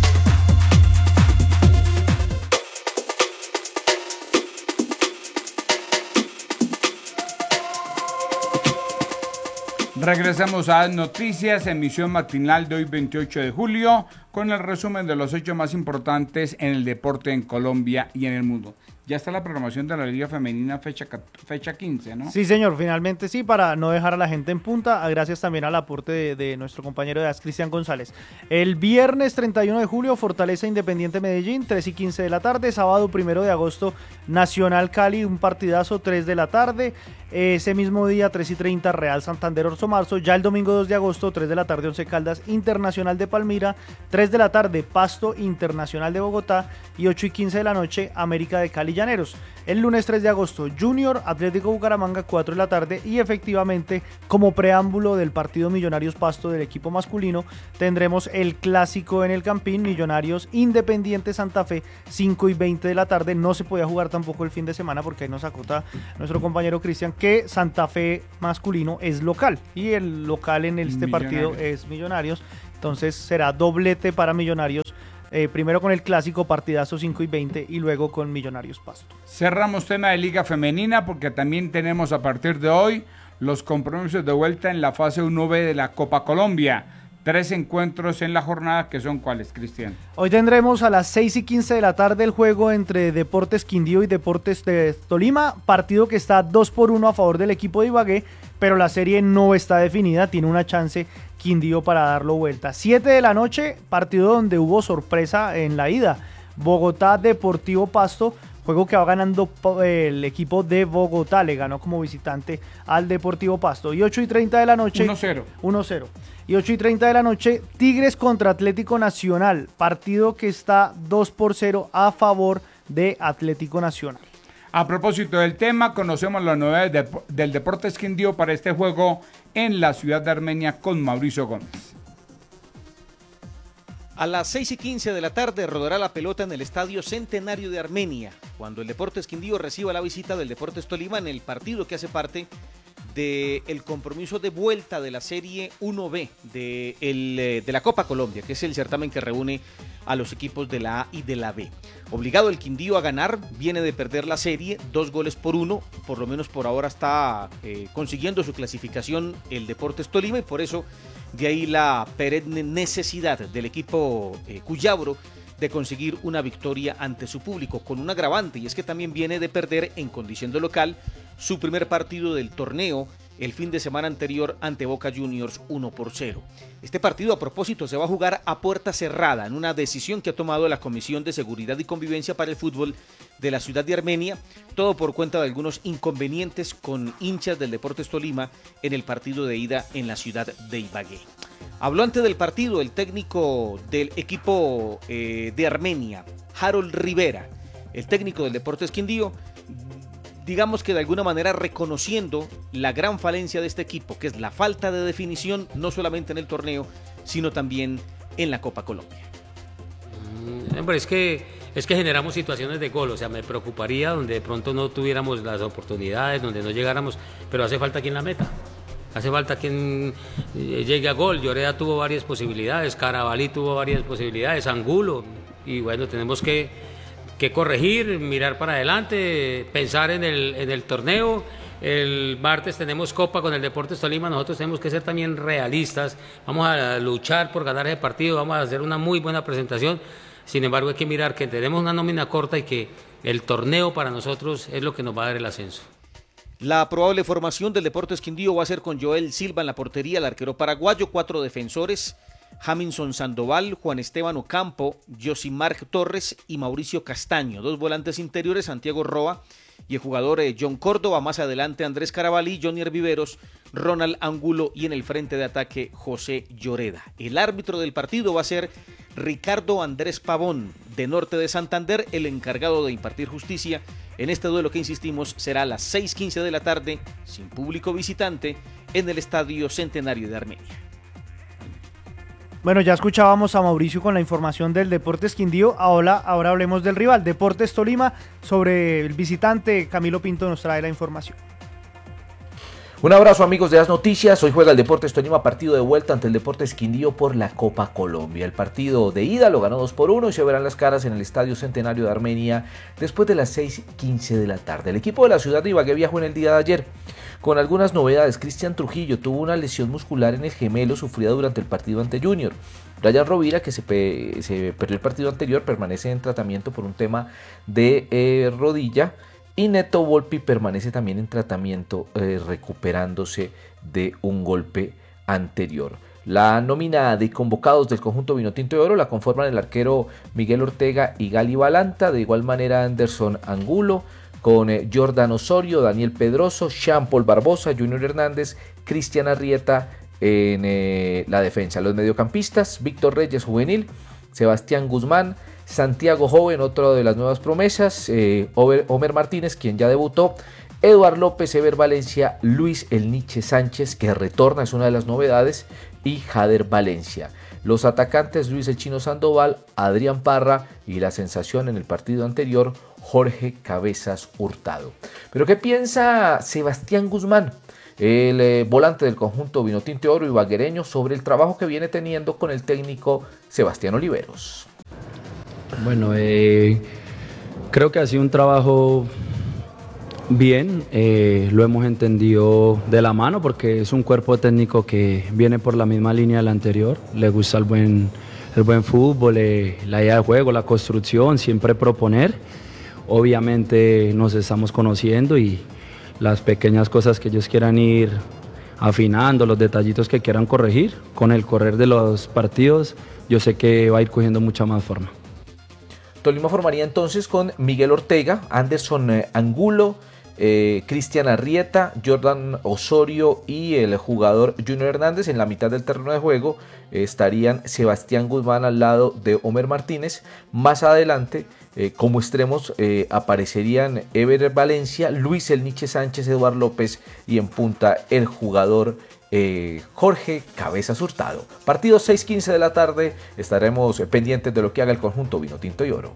Regresamos a Noticias, emisión matinal de hoy 28 de julio, con el resumen de los hechos más importantes en el deporte en Colombia y en el mundo. Ya está la programación de la Liga Femenina fecha 15, ¿no? Sí, señor, finalmente sí, para no dejar a la gente en punta, gracias también al aporte de nuestro compañero de AS, Cristian González. El viernes 31 de julio, Fortaleza Independiente Medellín, 3:15 de la tarde. Sábado 1 de agosto, Nacional Cali, un partidazo, 3 de la tarde. Ese mismo día, 3:30, Real Santander Orso Marzo. Ya el domingo 2 de agosto, 3 de la tarde, Once Caldas Internacional de Palmira. 3 de la tarde, Pasto Internacional de Bogotá. Y 8:15 de la noche, América de Cali Llaneros. El lunes 3 de agosto, Junior Atlético Bucaramanga, 4 de la tarde. Y efectivamente, como preámbulo del partido Millonarios Pasto del equipo masculino, tendremos el clásico en el Campín, Millonarios Independiente Santa Fe, 5:20 de la tarde. No se podía jugar tampoco el fin de semana porque ahí nos acota nuestro compañero Cristian que Santa Fe masculino es local y el local en este partido es Millonarios. Entonces será doblete para Millonarios. Primero con el clásico partidazo 5:20 y luego con Millonarios Pasto. Cerramos tema de Liga Femenina porque también tenemos a partir de hoy los compromisos de vuelta en la fase 1B de la Copa Colombia. 3 encuentros en la jornada, que son ¿cuáles, Cristian? Hoy tendremos a las 6:15 de la tarde el juego entre Deportes Quindío y Deportes de Tolima, partido que está 2-1 a favor del equipo de Ibagué, pero la serie no está definida, tiene una chance Quindío para darlo vuelta. 7 de la noche, partido donde hubo sorpresa en la ida, Bogotá Deportivo Pasto, juego que va ganando el equipo de Bogotá, le ganó como visitante al Deportivo Pasto. Y 8:30 de la noche... 1-0. Y 8:30 de la noche, Tigres contra Atlético Nacional, partido que está 2-0 a favor de Atlético Nacional. A propósito del tema, conocemos las novedades del Deportes Quindío para este juego en la ciudad de Armenia con Mauricio Gómez. A las 6:15 de la tarde rodará la pelota en el Estadio Centenario de Armenia, cuando el Deportes Quindío reciba la visita del Deportes Tolima en el partido que hace parte del compromiso de vuelta de la Serie 1B de la Copa Colombia, que es el certamen que reúne a los equipos de la A y de la B. Obligado el Quindío a ganar, viene de perder la serie, 2-1, por lo menos por ahora está consiguiendo su clasificación el Deportes Tolima y por eso de ahí la perenne necesidad del equipo cuyabro de conseguir una victoria ante su público, con un agravante, y es que también viene de perder en condición de local su primer partido del torneo el fin de semana anterior ante Boca Juniors 1-0. Este partido, a propósito, se va a jugar a puerta cerrada en una decisión que ha tomado la Comisión de Seguridad y Convivencia para el Fútbol de la ciudad de Armenia, todo por cuenta de algunos inconvenientes con hinchas del Deportes Tolima en el partido de ida en la ciudad de Ibagué. Habló antes del partido el técnico del equipo de Armenia, Harold Rivera, el técnico del Deportes Quindío, digamos que de alguna manera reconociendo la gran falencia de este equipo, que es la falta de definición, no solamente en el torneo, sino también en la Copa Colombia. Hombre, es que generamos situaciones de gol, o sea, me preocuparía donde de pronto no tuviéramos las oportunidades, donde no llegáramos, pero hace falta quien la meta. Hace falta quien llegue a gol. Lloreda tuvo varias posibilidades, Carabalí tuvo varias posibilidades, Angulo, y bueno, tenemos que corregir, mirar para adelante, pensar en el torneo. El martes tenemos Copa con el Deportes Tolima, nosotros tenemos que ser también realistas, vamos a luchar por ganar ese partido, vamos a hacer una muy buena presentación. Sin embargo, hay que mirar que tenemos una nómina corta y que el torneo para nosotros es lo que nos va a dar el ascenso. La probable formación del Deportes Quindío va a ser con Joel Silva en la portería, el arquero paraguayo, 4 defensores, Jaminson Sandoval, Juan Esteban Ocampo, Josimar Torres y Mauricio Castaño. 2 volantes interiores, Santiago Roa y el jugador John Córdoba. Más adelante Andrés Carabalí, Johnny Viveros, Ronald Angulo y en el frente de ataque José Lloreda. El árbitro del partido va a ser Ricardo Andrés Pavón, de Norte de Santander, el encargado de impartir justicia en este duelo que, insistimos, será a las 6:15 de la tarde, sin público visitante, en el Estadio Centenario de Armenia. Bueno, ya escuchábamos a Mauricio con la información del Deportes Quindío, ahora hablemos del rival, Deportes Tolima. Sobre el visitante, Camilo Pinto nos trae la información. Un abrazo, amigos de As Noticias. Hoy juega el Deportes Tolima, partido de vuelta ante el Deportes Quindío por la Copa Colombia. El partido de ida lo ganó 2-1 y se verán las caras en el Estadio Centenario de Armenia después de las 6:15 de la tarde. El equipo de la ciudad de Ibagué viajó en el día de ayer con algunas novedades. Cristian Trujillo tuvo una lesión muscular en el gemelo sufrida durante el partido ante Junior. Brian Rovira, que se perdió el partido anterior, permanece en tratamiento por un tema de rodilla. Y Neto Volpi permanece también en tratamiento, recuperándose de un golpe anterior. La nómina de convocados del conjunto Vinotinto de Oro la conforman el arquero Miguel Ortega y Gali Balanta, de igual manera Anderson Angulo, con Jordan Osorio, Daniel Pedroso, Jean Paul Barbosa, Junior Hernández, Cristian Arrieta en la defensa. Los mediocampistas, Víctor Reyes, juvenil, Sebastián Guzmán, Santiago Joven, otro de las nuevas promesas, Homer Martínez, quien ya debutó, Eduard López, Ever Valencia, Luis El Niche Sánchez, que retorna, es una de las novedades, y Jader Valencia. Los atacantes, Luis El Chino Sandoval, Adrián Parra y la sensación en el partido anterior, Jorge Cabezas Hurtado. Pero ¿qué piensa Sebastián Guzmán, el volante del conjunto Vinotinto de Oro ibaguereño, sobre el trabajo que viene teniendo con el técnico Sebastián Oliveros? Bueno, creo que ha sido un trabajo bien, lo hemos entendido de la mano porque es un cuerpo técnico que viene por la misma línea del anterior, le gusta el buen fútbol, la idea de juego, la construcción, siempre proponer. Obviamente nos estamos conociendo y las pequeñas cosas que ellos quieran ir afinando, los detallitos que quieran corregir, con el correr de los partidos, yo sé que va a ir cogiendo mucha más forma. Tolima formaría entonces con Miguel Ortega, Anderson Angulo, Cristian Arrieta, Jordan Osorio y el jugador Junior Hernández. En la mitad del terreno de juego estarían Sebastián Guzmán al lado de Homer Martínez. Más adelante, como extremos, aparecerían Ever Valencia, Luis El Niche Sánchez, Eduard López y en punta el jugador Jorge Cabezas Hurtado. Partido 6:15 de la tarde, estaremos pendientes de lo que haga el conjunto Vinotinto y Oro.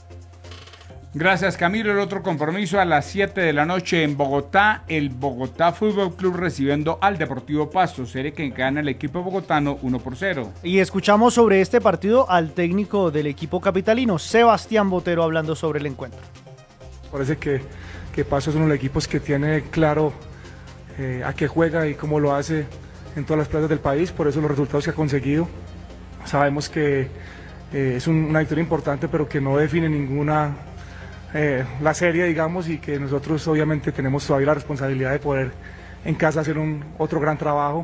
Gracias, Camilo. El otro compromiso a las 7 de la noche en Bogotá, el Bogotá Fútbol Club recibiendo al Deportivo Pasto, serie que gana el equipo bogotano 1-0. Y escuchamos sobre este partido al técnico del equipo capitalino, Sebastián Botero, hablando sobre el encuentro. Parece que Pasto es uno de los equipos que tiene claro a qué juega y cómo lo hace en todas las plazas del país, por eso los resultados que ha conseguido. Sabemos que es una victoria importante, pero que no define ninguna la serie, digamos, y que nosotros obviamente tenemos todavía la responsabilidad de poder en casa hacer otro gran trabajo.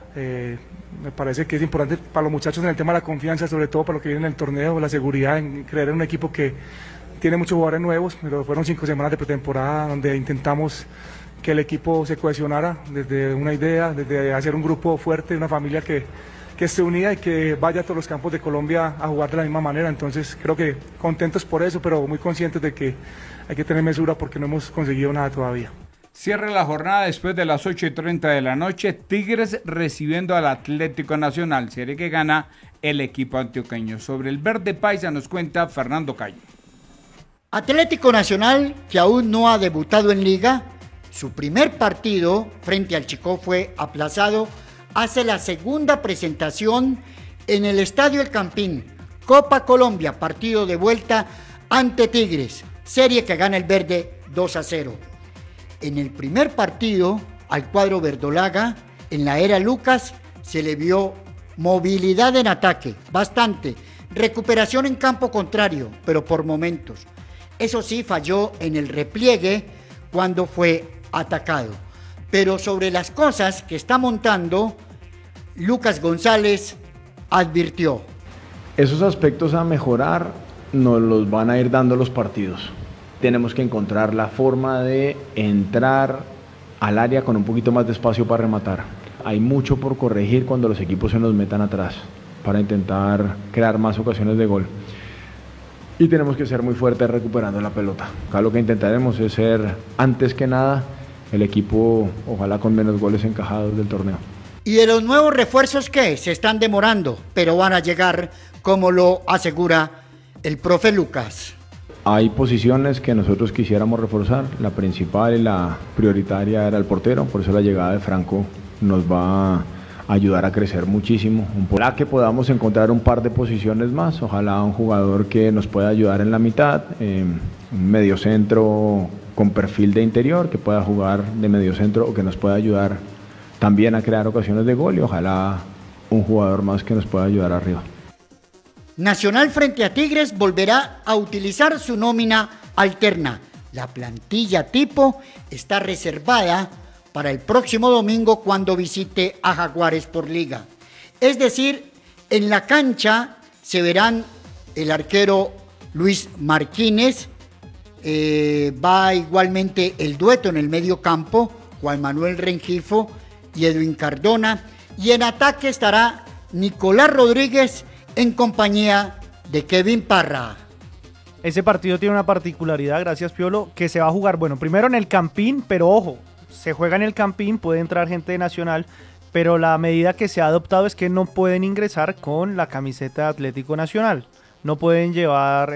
Me parece que es importante para los muchachos en el tema de la confianza, sobre todo para lo que viene en el torneo, la seguridad, en creer en un equipo que tiene muchos jugadores nuevos, pero fueron 5 semanas de pretemporada donde intentamos que el equipo se cohesionara desde una idea, desde hacer un grupo fuerte, una familia que esté unida y que vaya a todos los campos de Colombia a jugar de la misma manera. Entonces creo que contentos por eso, pero muy conscientes de que hay que tener mesura porque no hemos conseguido nada todavía. Cierra la jornada después de las 8:30 de la noche, Tigres recibiendo al Atlético Nacional, serie que gana el equipo antioqueño. Sobre el verde paisa nos cuenta Fernando Calle. Atlético Nacional, que aún no ha debutado en Liga, su primer partido frente al Chicó fue aplazado, hace la segunda presentación en el Estadio El Campín, Copa Colombia, partido de vuelta ante Tigres, serie que gana el verde 2-0. En el primer partido, al cuadro verdolaga, en la era Lucas, se le vio movilidad en ataque, bastante, recuperación en campo contrario, pero por momentos. Eso sí, falló en el repliegue cuando fue atacado. Pero sobre las cosas que está montando Lucas González, advirtió. Esos aspectos a mejorar nos los van a ir dando los partidos. Tenemos que encontrar la forma de entrar al área con un poquito más de espacio para rematar. Hay mucho por corregir cuando los equipos se nos metan atrás para intentar crear más ocasiones de gol. Y tenemos que ser muy fuertes recuperando la pelota. Acá lo que intentaremos es ser, antes que nada, el equipo ojalá con menos goles encajados del torneo. Y de los nuevos refuerzos que se están demorando, pero van a llegar, como lo asegura el profe Lucas. Hay posiciones que nosotros quisiéramos reforzar. La principal y la prioritaria era el portero, por eso la llegada de Franco nos va a ayudar a crecer muchísimo. Ojalá que podamos encontrar un par de posiciones más, ojalá un jugador que nos pueda ayudar en la mitad, un mediocentro con perfil de interior, que pueda jugar de mediocentro o que nos pueda ayudar también a crear ocasiones de gol, y ojalá un jugador más que nos pueda ayudar arriba. Nacional frente a Tigres volverá a utilizar su nómina alterna. La plantilla tipo está reservada para el próximo domingo cuando visite a Jaguares por liga. Es decir, en la cancha se verán el arquero Luis Martínez, va igualmente el dueto en el medio campo, Juan Manuel Rengifo y Edwin Cardona, y en ataque estará Nicolás Rodríguez en compañía de Kevin Parra. Ese partido tiene una particularidad, gracias Piolo, que se va a jugar, bueno, primero en el Campín, pero ojo, se juega en el Campín, puede entrar gente de Nacional, pero la medida que se ha adoptado es que no pueden ingresar con la camiseta de Atlético Nacional, no pueden llevar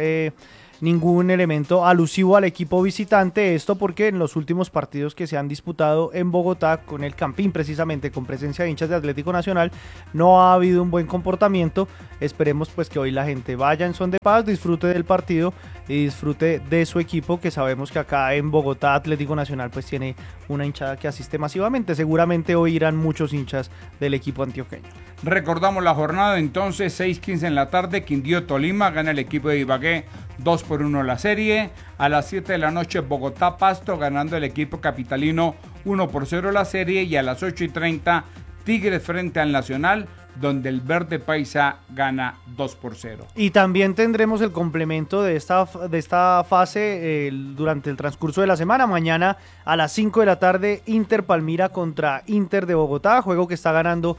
ningún elemento alusivo al equipo visitante, esto porque en los últimos partidos que se han disputado en Bogotá con el Campín, precisamente con presencia de hinchas de Atlético Nacional, no ha habido un buen comportamiento. Esperemos pues que hoy la gente vaya en son de paz, disfrute del partido y disfrute de su equipo, que sabemos que acá en Bogotá Atlético Nacional pues tiene una hinchada que asiste masivamente. Seguramente hoy irán muchos hinchas del equipo antioqueño. Recordamos la jornada entonces, 6:15 en la tarde, Quindío Tolima, gana el equipo de Ibagué 2-1 la serie. A las 7 de la noche Bogotá Pasto, ganando el equipo capitalino 1-0 la serie. Y a las 8:30 Tigres frente al Nacional, donde el verde paisa gana 2-0. Y también tendremos el complemento de esta fase durante el transcurso de la semana. Mañana a las 5 de la tarde, Inter Palmira contra Inter de Bogotá, juego que está ganando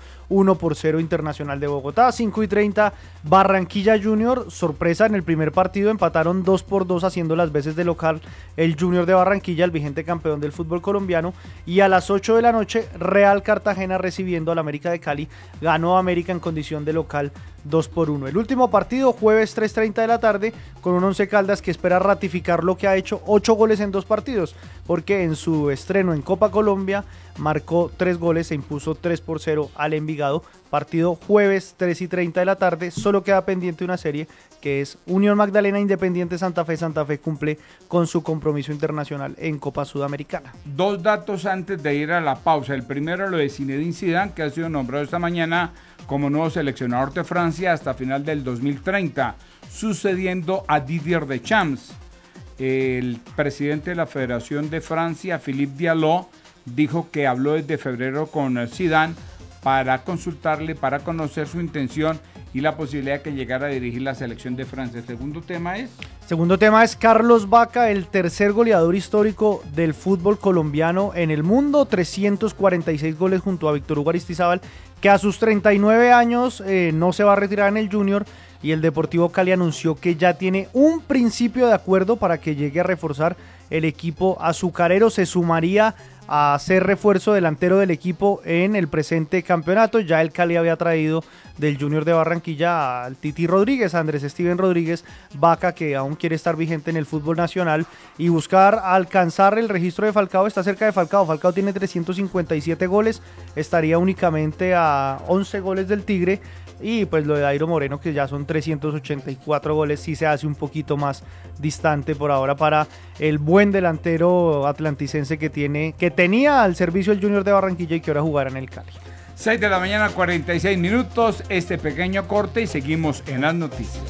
1-0 Internacional de Bogotá. 5:30, Barranquilla Junior, sorpresa en el primer partido, empataron 2-2 haciendo las veces de local el Junior de Barranquilla, el vigente campeón del fútbol colombiano. Y a las 8 de la noche, Real Cartagena recibiendo al América de Cali, ganó América en condición de local 2-1. El último partido, jueves 3:30 de la tarde, con un Once Caldas que espera ratificar lo que ha hecho, 8 goles en 2 partidos, porque en su estreno en Copa Colombia marcó 3 goles, se impuso 3-0 al Envigado. Partido jueves 3:30 de la tarde, solo queda pendiente una serie que es Unión Magdalena Independiente Santa Fe. Santa Fe cumple con su compromiso internacional en Copa Sudamericana. 2 datos antes de ir a la pausa. El primero, lo de Zinedine Zidane, que ha sido nombrado esta mañana como nuevo seleccionador de Francia hasta final del 2030, sucediendo a Didier Deschamps. El presidente de la Federación de Francia, Philippe Diallo, dijo que habló desde febrero con Zidane para consultarle, para conocer su intención y la posibilidad de que llegara a dirigir la selección de Francia. El segundo tema es Carlos Vaca, el tercer goleador histórico del fútbol colombiano en el mundo, 346 goles junto a Víctor Hugo Aristizábal, que a sus 39 años no se va a retirar en el Junior, y el Deportivo Cali anunció que ya tiene un principio de acuerdo para que llegue a reforzar el equipo azucarero. Se sumaría a ser refuerzo delantero del equipo en el presente campeonato. Ya el Cali había traído del Junior de Barranquilla al Titi Rodríguez, Andrés Steven Rodríguez. Vaca, que aún quiere estar vigente en el fútbol nacional y buscar alcanzar el registro de Falcao, está cerca de Falcao. Falcao tiene 357 goles, estaría únicamente a 11 goles del Tigre. Y pues lo de Dairo Moreno, que ya son 384 goles, sí se hace un poquito más distante por ahora para el buen delantero atlanticense que tenía al servicio el Junior de Barranquilla y que ahora jugará en el Cali. 6 de la mañana, 46 minutos, este pequeño corte y seguimos en las noticias.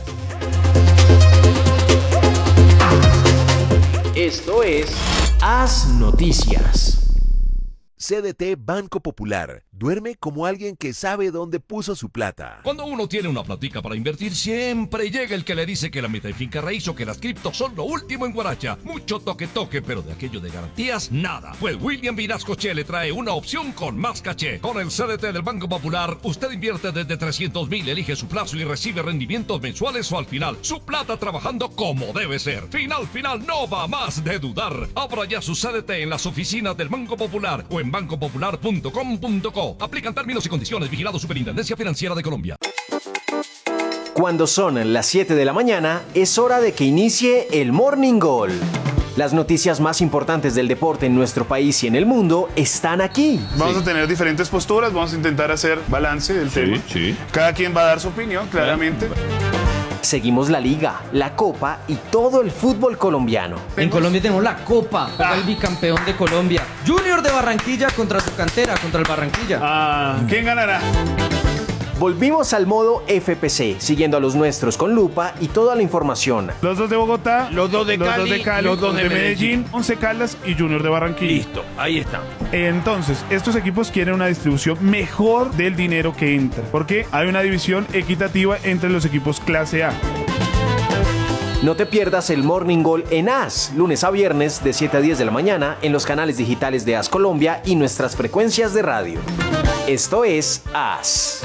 Esto es Haz Noticias. CDT Banco Popular. Duerme como alguien que sabe dónde puso su plata. Cuando uno tiene una platica para invertir, siempre llega el que le dice que la meta de finca raíz o que las criptos son lo último en Guaracha. Mucho toque, pero de aquello de garantías, nada. Pues William Vinasco Che le trae una opción con más caché. Con el CDT del Banco Popular, usted invierte desde 300,000, elige su plazo y recibe rendimientos mensuales o al final. Su plata trabajando como debe ser. Final, no va más de dudar. Abra ya su CDT en las oficinas del Banco Popular o en bancopopular.com.co. Aplican términos y condiciones. Vigilado Superintendencia Financiera de Colombia. Cuando son las 7 de la mañana, es hora de que inicie el Morning Goal. Las noticias más importantes del deporte en nuestro país y en el mundo están aquí. Vamos a tener diferentes posturas, vamos a intentar hacer balance del tema. Cada quien va a dar su opinión, claramente. Seguimos la Liga, la Copa y todo el fútbol colombiano. En Colombia tenemos la Copa, el bicampeón de Colombia. Junior de Barranquilla contra su cantera, contra el Barranquilla. ¿Quién ganará? Volvimos al modo FPC, siguiendo a los nuestros con lupa y toda la información. Los dos de Bogotá, los dos de Cali, los dos de Medellín, Once Caldas y Junior de Barranquilla. Listo, ahí está. Entonces, estos equipos quieren una distribución mejor del dinero que entra, porque hay una división equitativa entre los equipos clase A. No te pierdas el Morning Goal en AS, lunes a viernes de 7 a 10 de la mañana en los canales digitales de AS Colombia y nuestras frecuencias de radio. Esto es AS.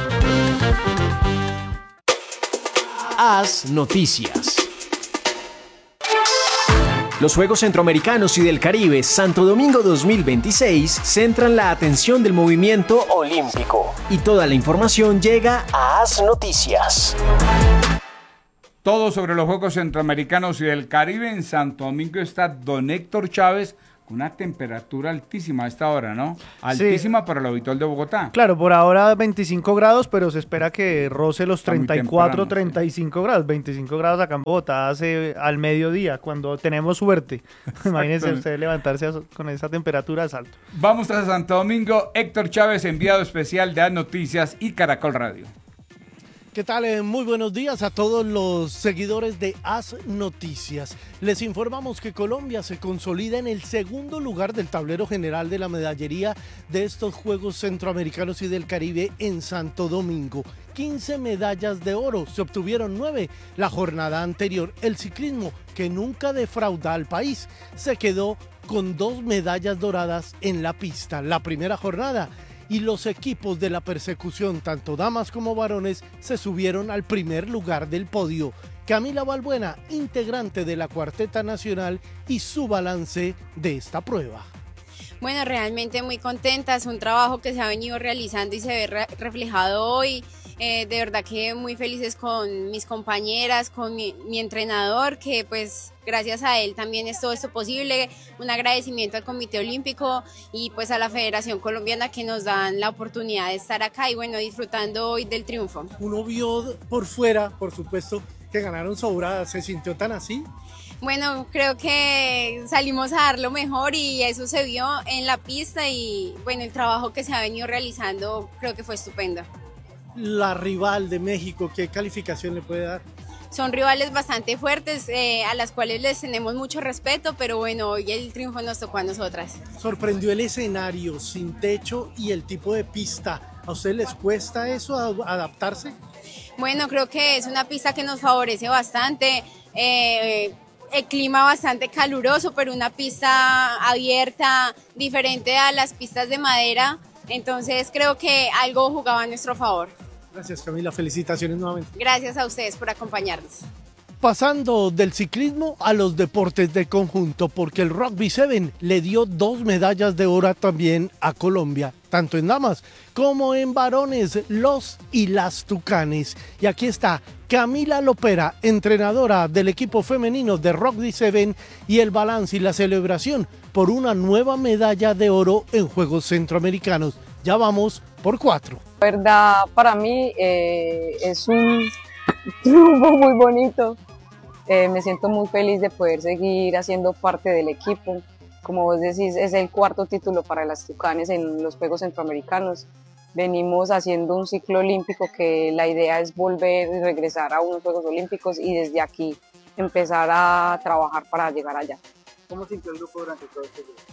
AS Noticias. Los Juegos Centroamericanos y del Caribe Santo Domingo 2026 centran la atención del movimiento olímpico. Y toda la información llega a AS Noticias. Todo sobre los Juegos Centroamericanos y del Caribe. En Santo Domingo está don Héctor Chávez con una temperatura altísima a esta hora, ¿no? Altísima sí. Para el habitual de Bogotá. Claro, por ahora 25 grados, pero se espera que roce los 34, 35 grados. 25 grados acá en Bogotá hace al mediodía, cuando tenemos suerte. Imagínense usted levantarse con esa temperatura es alto. Vamos a Santo Domingo. Héctor Chávez, enviado especial de AS Noticias y Caracol Radio. ¿Qué tal? Muy buenos días a todos los seguidores de AS Noticias. Les informamos que Colombia se consolida en el segundo lugar del tablero general de la medallería de estos Juegos Centroamericanos y del Caribe en Santo Domingo. 15 medallas de oro, se obtuvieron 9 la jornada anterior. El ciclismo, que nunca defrauda al país, se quedó con 2 medallas doradas en la pista. La primera jornada. Y los equipos de la persecución, tanto damas como varones, se subieron al primer lugar del podio. Camila Balbuena, integrante de la Cuarteta Nacional, y su balance de esta prueba. Bueno, realmente muy contenta, es un trabajo que se ha venido realizando y se ve reflejado hoy. De verdad que muy felices con mis compañeras, con mi entrenador, que pues gracias a él también es todo esto posible. Un agradecimiento al Comité Olímpico y pues a la Federación Colombiana que nos dan la oportunidad de estar acá y bueno, disfrutando hoy del triunfo. Uno vio por fuera, por supuesto, que ganaron sobradas, ¿se sintió tan así? Bueno, creo que salimos a dar lo mejor y eso se vio en la pista y bueno, el trabajo que se ha venido realizando creo que fue estupendo. La rival de México, ¿qué calificación le puede dar? Son rivales bastante fuertes, a las cuales les tenemos mucho respeto, pero bueno, hoy el triunfo nos tocó a nosotras. Sorprendió el escenario sin techo y el tipo de pista. ¿A ustedes les cuesta eso, adaptarse? Bueno, creo que es una pista que nos favorece bastante. El clima bastante caluroso, pero una pista abierta, diferente a las pistas de madera. Entonces creo que algo jugaba a nuestro favor. Gracias, Camila, felicitaciones nuevamente. Gracias a ustedes por acompañarnos. Pasando del ciclismo a los deportes de conjunto, porque el Rugby 7 le dio 2 medallas de oro también a Colombia, tanto en damas como en varones, los y las Tucanes. Y aquí está Camila Lopera, entrenadora del equipo femenino de Rugby 7, y el balance y la celebración por una nueva medalla de oro en Juegos Centroamericanos. Ya vamos por 4. La verdad, para mí es un triunfo muy bonito. Me siento muy feliz de poder seguir haciendo parte del equipo. Como vos decís, es el 4º título para las Tucanes en los Juegos Centroamericanos. Venimos haciendo un ciclo olímpico que la idea es volver y regresar a unos Juegos Olímpicos y desde aquí empezar a trabajar para llegar allá. ¿Cómo sintió el grupo durante todo este día?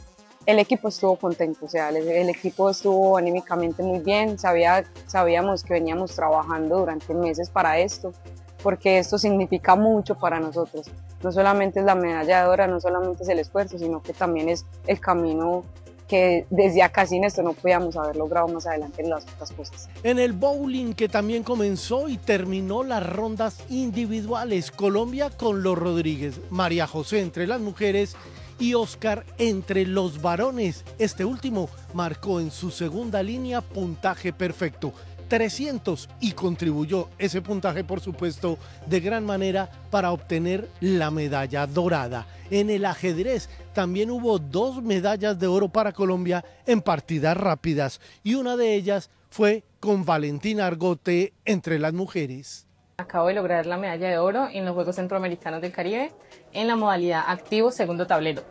el equipo estuvo contento, o sea, el equipo estuvo anímicamente muy bien, sabíamos que veníamos trabajando durante meses para esto, porque esto significa mucho para nosotros. No solamente es la medalla de oro, no solamente es el esfuerzo, sino que también es el camino que desde acá sin esto no podíamos haber logrado más adelante en las otras cosas. En el bowling, que también comenzó y terminó las rondas individuales, Colombia con los Rodríguez, María José entre las mujeres y Oscar entre los varones. Este último marcó en su segunda línea puntaje perfecto, 300, y contribuyó ese puntaje, por supuesto, de gran manera para obtener la medalla dorada. En el ajedrez también hubo 2 medallas de oro para Colombia en partidas rápidas, y una de ellas fue con Valentina Argote entre las mujeres. Acabo de lograr la medalla de oro en los Juegos Centroamericanos del Caribe en la modalidad activo segundo tablero.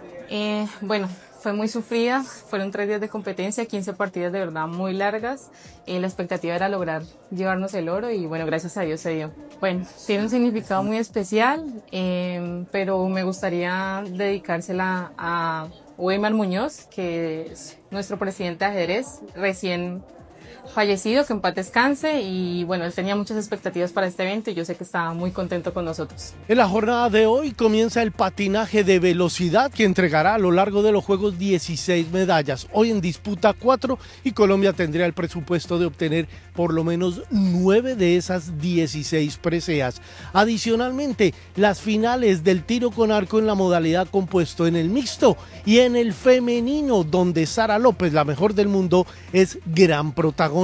Bueno, fue muy sufrida, fueron 3 días de competencia, 15 partidas de verdad muy largas. La expectativa era lograr llevarnos el oro y bueno, gracias a Dios se dio. Bueno, tiene un significado muy especial, pero me gustaría dedicársela a Weimar Muñoz, que es nuestro presidente de ajedrez recién fallecido, que en paz descanse, y bueno, él tenía muchas expectativas para este evento y yo sé que estaba muy contento con nosotros. En la jornada de hoy comienza el patinaje de velocidad, que entregará a lo largo de los Juegos 16 medallas. Hoy en disputa 4 y Colombia tendría el presupuesto de obtener por lo menos 9 de esas 16 preseas. Adicionalmente, las finales del tiro con arco en la modalidad compuesto en el mixto y en el femenino, donde Sara López, la mejor del mundo, es gran protagonista.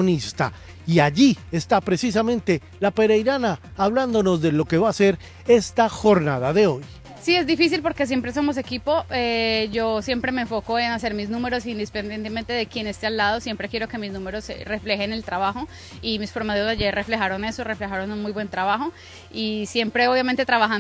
Y allí está precisamente la pereirana hablándonos de lo que va a ser esta jornada de hoy. Sí, es difícil porque siempre somos equipo. Yo siempre me enfoco en hacer mis números independientemente de quién esté al lado. Siempre quiero que mis números reflejen el trabajo y mis promedios de ayer reflejaron eso, reflejaron un muy buen trabajo y siempre obviamente trabajando